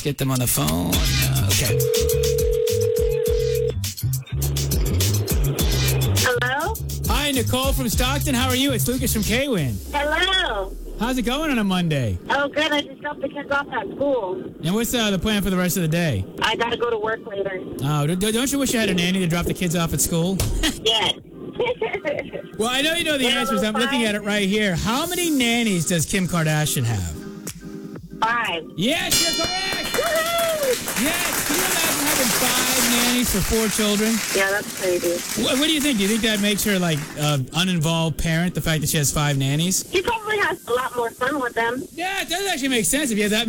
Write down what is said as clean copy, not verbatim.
get them on the phone. Okay. Hello? Hi, Nicole from Stockton. How are you? It's Lucas from K-Win. Hello. How's it going on a Monday? Oh, good. I just dropped the kids off at school. And what's the plan for the rest of the day? I gotta go to work later. Oh, don't you wish you had a nanny to drop the kids off at school? Yes. Well, I know you know the Yeah, answers. I'm looking at it right here. How many nannies does Kim Kardashian have? 5. Yes, you're correct! Yes! Can you imagine having 5 nannies for 4 children? Yeah, that's crazy. What do you think? Do you think that makes her like an uninvolved parent, the fact that she has 5 nannies? She probably has a lot more fun with them. Yeah, it does actually make sense if you have that